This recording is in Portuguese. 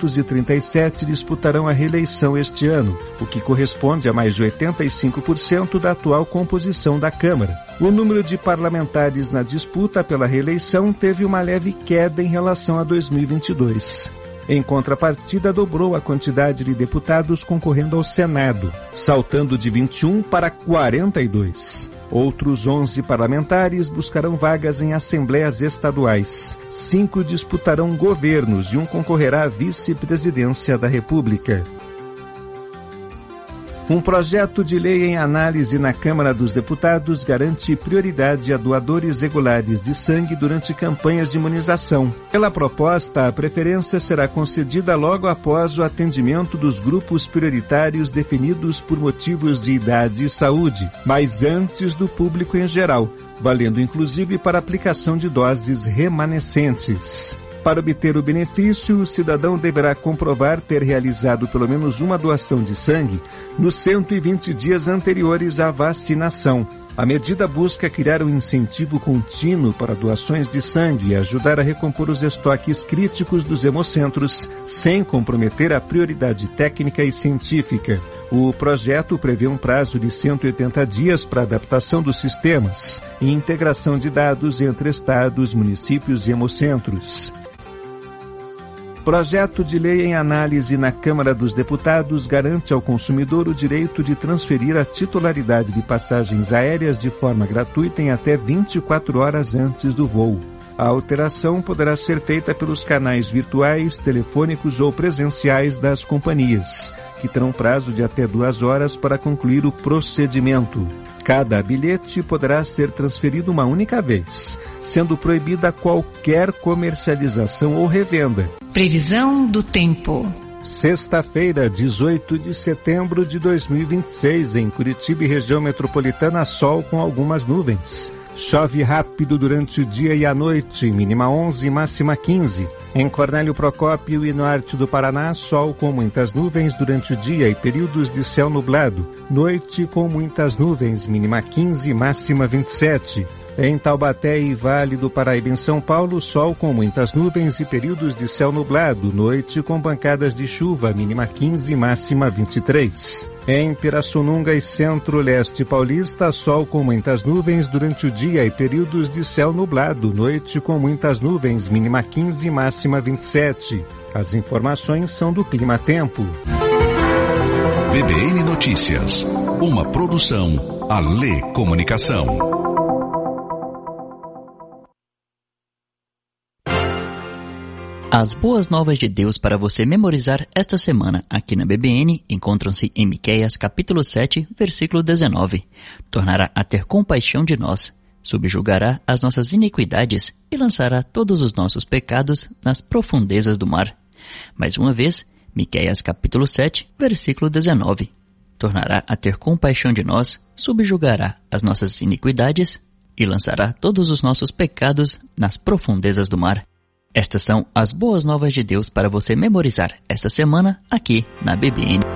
237 disputarão a reeleição este ano, o que corresponde a mais de 85% da atual composição da Câmara. O número de parlamentares na disputa pela reeleição teve uma leve queda em relação a 2022. Em contrapartida, dobrou a quantidade de deputados concorrendo ao Senado, saltando de 21 para 42. Outros 11 parlamentares buscarão vagas em assembleias estaduais. 5 disputarão governos e 1 concorrerá à vice-presidência da República. Um projeto de lei em análise na Câmara dos Deputados garante prioridade a doadores regulares de sangue durante campanhas de imunização. Pela proposta, a preferência será concedida logo após o atendimento dos grupos prioritários definidos por motivos de idade e saúde, mas antes do público em geral, valendo inclusive para aplicação de doses remanescentes. Para obter o benefício, o cidadão deverá comprovar ter realizado pelo menos uma doação de sangue nos 120 dias anteriores à vacinação. A medida busca criar um incentivo contínuo para doações de sangue e ajudar a recompor os estoques críticos dos hemocentros, sem comprometer a prioridade técnica e científica. O projeto prevê um prazo de 180 dias para adaptação dos sistemas e integração de dados entre estados, municípios e hemocentros. Projeto de lei em análise na Câmara dos Deputados garante ao consumidor o direito de transferir a titularidade de passagens aéreas de forma gratuita em até 24 horas antes do voo. A alteração poderá ser feita pelos canais virtuais, telefônicos ou presenciais das companhias, que terão prazo de até 2 horas para concluir o procedimento. Cada bilhete poderá ser transferido uma única vez, sendo proibida qualquer comercialização ou revenda. Previsão do tempo. Sexta-feira, 18 de setembro de 2026, em Curitiba e região metropolitana, sol com algumas nuvens. Chove rápido durante o dia e a noite, mínima 11, máxima 15. Em Cornélio Procópio e norte do Paraná, sol com muitas nuvens durante o dia e períodos de céu nublado. Noite com muitas nuvens, mínima 15, máxima 27. Em Taubaté e Vale do Paraíba, em São Paulo, sol com muitas nuvens e períodos de céu nublado. Noite com pancadas de chuva, mínima 15, máxima 23. Em Pirassununga e Centro-Leste Paulista, sol com muitas nuvens durante o dia e períodos de céu nublado. Noite com muitas nuvens, mínima 15, máxima 27. As informações são do Clima Tempo. BBN Notícias, uma produção Alê Comunicação. As boas novas de Deus para você memorizar esta semana aqui na BBN encontram-se em Miqueias capítulo 7, versículo 19. Tornará a ter compaixão de nós, subjugará as nossas iniquidades e lançará todos os nossos pecados nas profundezas do mar. Mais uma vez, Miqueias capítulo 7, versículo 19. Tornará a ter compaixão de nós, subjugará as nossas iniquidades e lançará todos os nossos pecados nas profundezas do mar. Estas são as boas novas de Deus para você memorizar esta semana aqui na BBN.